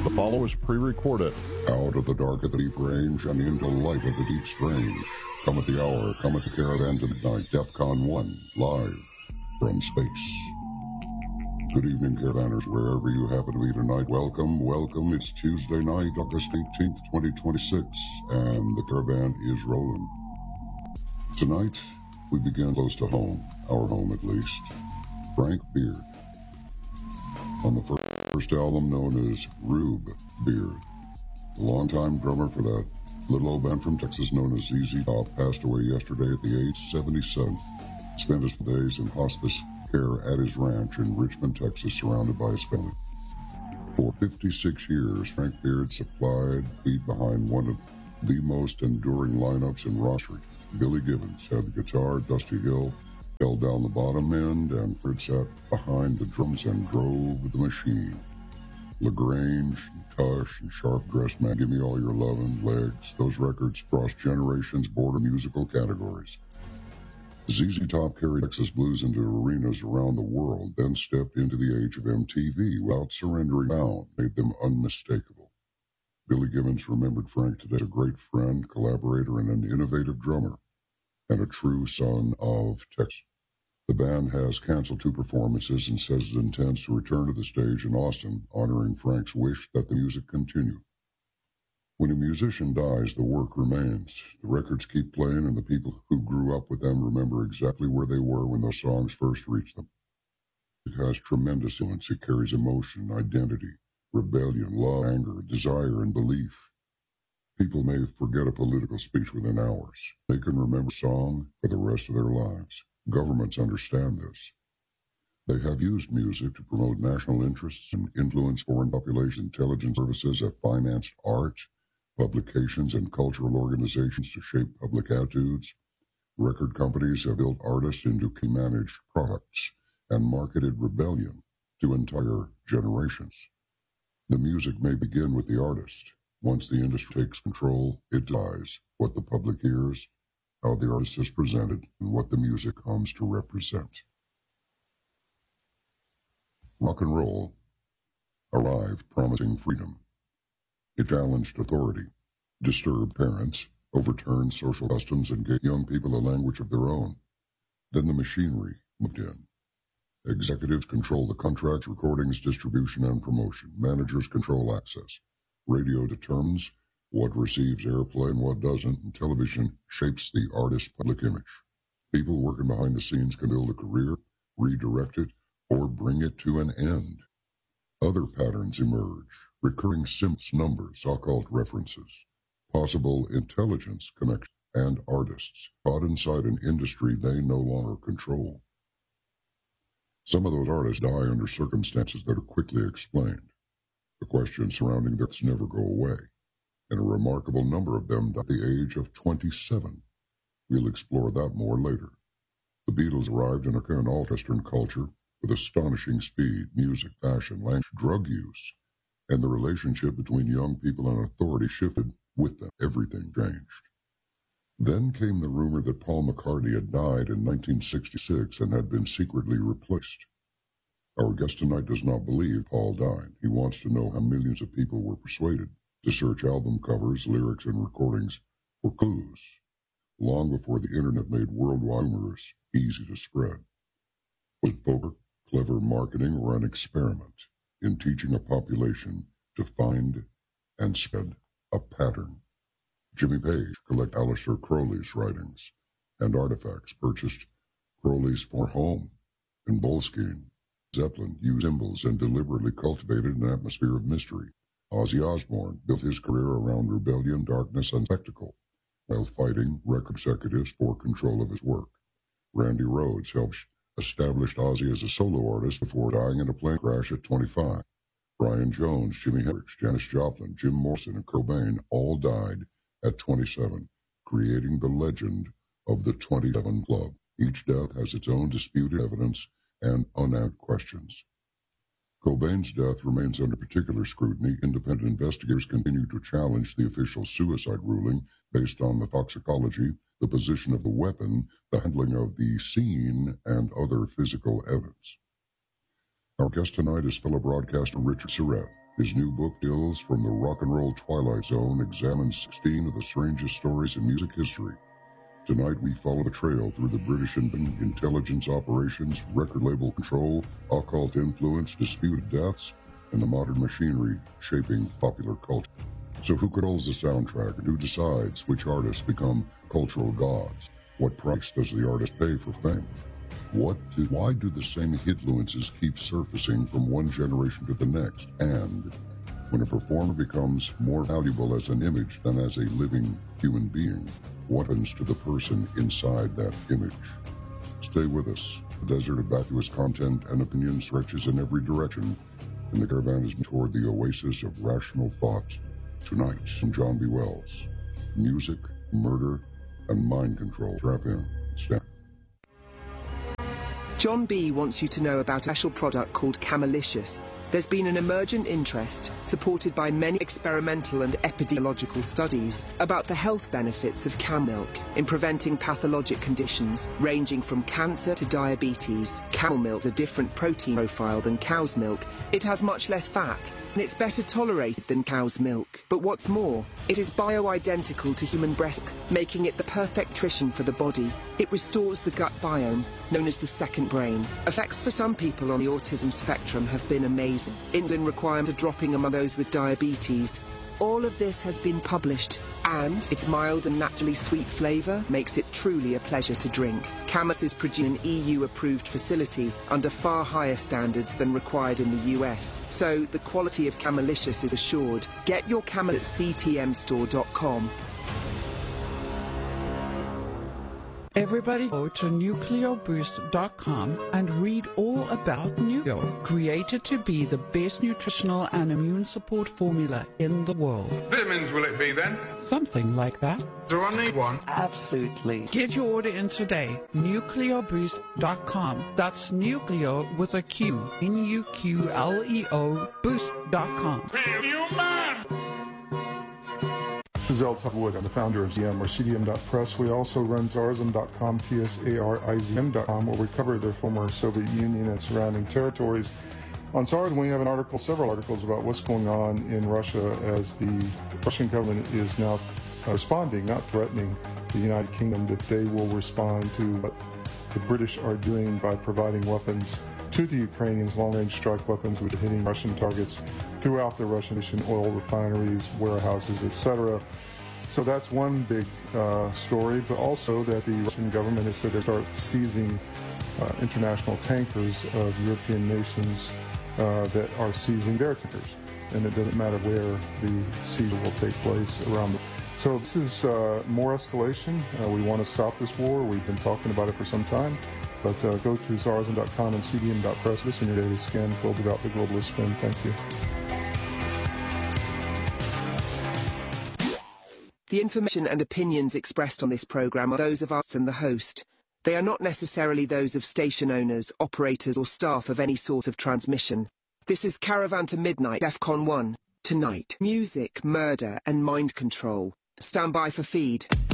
The follow is pre-recorded. Out of the dark of the deep range and into light of the deep strange. Come at the hour, come at the caravan to midnight, DEFCON 1, live from space. Good evening, caravanners, wherever you happen to be tonight. Welcome, welcome. It's Tuesday night, August 18th, 2026, and the caravan is rolling. Tonight, we begin close to home, our home at least. Frank Beard. On the first album known as Rube Beard, the longtime drummer for that little old band from Texas known as ZZ Top passed away yesterday at the age of 77. Spent his days in hospice care at his ranch in Richmond, Texas, surrounded by his family. For 56 years, Frank Beard supplied beat behind one of the most enduring lineups in rock history. Billy Gibbons had the guitar, Dusty Hill held down the bottom end, and Fred sat behind the drums and drove the machine. LaGrange, and Tush, and Sharp Dressed Man, Give Me All Your Lovin', Legs, those records crossed generations, border musical categories. ZZ Top carried Texas blues into arenas around the world, then stepped into the age of MTV without surrendering down, made them unmistakable. Billy Gibbons remembered Frank today as a great friend, collaborator, and an innovative drummer, and a true son of Texas. The band has canceled 2 performances and says it intends to return to the stage in Austin, honoring Frank's wish that the music continue. When a musician dies, the work remains. The records keep playing, and the people who grew up with them remember exactly where they were when those songs first reached them. It has tremendous influence. It carries emotion, identity, rebellion, love, anger, desire, and belief. People may forget a political speech within hours. They can remember a song for the rest of their lives. Governments understand this. They have used music to promote national interests and influence foreign population intelligence services, have financed art, publications, and cultural organizations to shape public attitudes. Record companies have built artists into key managed products and marketed rebellion to entire generations. The music may begin with the artist. Once the industry takes control, it dies what the public hears, how the artist is presented, and what the music comes to represent. Rock and roll arrived promising freedom. It challenged authority, disturbed parents, overturned social customs, and gave young people a language of their own. Then the machinery moved in. Executives control the contracts, recordings, distribution, and promotion. Managers control access. Radio determines what receives airplay and what doesn't, and television shapes the artist's public image. People working behind the scenes can build a career, redirect it, or bring it to an end. Other patterns emerge, recurring symbols, numbers, occult references, possible intelligence connections, and artists caught inside an industry they no longer control. Some of those artists die under circumstances that are quickly explained. The questions surrounding deaths never go away, and a remarkable number of them died at the age of 27. We'll explore that more later. The Beatles arrived in an all-Western culture with astonishing speed, music, fashion, language, drug use, and the relationship between young people and authority shifted with them. Everything changed. Then came the rumor that Paul McCartney had died in 1966 and had been secretly replaced. Our guest tonight does not believe Paul died. He wants to know how millions of people were persuaded to search album covers, lyrics, and recordings for clues, long before the internet made worldwide rumors easy to spread. Was it poker, clever marketing, or an experiment in teaching a population to find and spread a pattern? Jimmy Page collected Aleister Crowley's writings and artifacts, purchased Crowley's for home in Boleskine. Zeppelin used symbols and deliberately cultivated an atmosphere of mystery. Ozzy Osbourne built his career around rebellion, darkness, and spectacle, while fighting record executives for control of his work. Randy Rhoads helped establish Ozzy as a solo artist before dying in a plane crash at 25. Brian Jones, Jimi Hendrix, Janis Joplin, Jim Morrison, and Kurt Cobain all died at 27, creating the legend of the 27 Club. Each death has its own disputed evidence and unanswered questions. Cobain's death remains under particular scrutiny. Independent investigators continue to challenge the official suicide ruling based on the toxicology, the position of the weapon, the handling of the scene, and other physical evidence. Our guest tonight is fellow broadcaster Richard Surrett. His new book, Tales from the Rock and Roll Twilight Zone, examines 16 of the strangest stories in music history. Tonight we follow the trail through the British intelligence operations, record label control, occult influence, disputed deaths, and the modern machinery shaping popular culture. So who controls the soundtrack, and who decides which artists become cultural gods? What price does the artist pay for fame? Why do the same influences keep surfacing from one generation to the next? And when a performer becomes more valuable as an image than as a living human being, what happens to the person inside that image? Stay with us. The desert of vacuous content and opinion stretches in every direction, and the caravan is toward the oasis of rational thought. Tonight, from John B. Wells, music, murder, and mind control. Strap in. Stand. John B. wants you to know about a special product called Camelicious. There's been an emergent interest, supported by many experimental and epidemiological studies, about the health benefits of cow milk in preventing pathologic conditions, ranging from cancer to diabetes. Camel milk has a different protein profile than cow's milk. It has much less fat, and it's better tolerated than cow's milk. But what's more, it is bioidentical to human breast milk, making it the perfect nutrition for the body. It restores the gut biome, known as the second brain. Effects for some people on the autism spectrum have been amazing. Insulin requirement are dropping among those with diabetes. All of this has been published, and its mild and naturally sweet flavour makes it truly a pleasure to drink. Camus is produced in an EU-approved facility under far higher standards than required in the US, so the quality of Camelicious is assured. Get your Camel at ctmstore.com. Everybody go to nucleoboost.com and read all about Nucleo, created to be the best nutritional and immune support formula in the world. Vitamins will it be then? Something like that. Do I need one? Absolutely. Get your order in today. Nucleoboost.com. That's Nucleo with a Q. Nucleo boost.com. This is El Wood. I'm the founder of CDM, or CDM.press. We also run Tsarizm.com, TSARIZM.com, where we cover the former Soviet Union and surrounding territories. On Tsarizm, we have several articles about what's going on in Russia, as the Russian government is now responding, not threatening the United Kingdom, that they will respond to what the British are doing by providing weapons to the Ukrainians, long-range strike weapons, which are hitting Russian targets throughout the Russian oil refineries, warehouses, etc. So that's one big story, but also that the Russian government has said they start seizing international tankers of European nations that are seizing their tankers, and it doesn't matter where the seizure will take place around the. So this is more escalation. We want to stop this war. We've been talking about it for some time. But go to Tsarizm.com and CDM.press. This in your daily scan filled about the globalist spin. Thank you. The information and opinions expressed on this program are those of us and the host. They are not necessarily those of station owners, operators or staff of any source of transmission. This is Caravan to Midnight, DEFCON 1. Tonight, music, murder and mind control. Stand by for feed.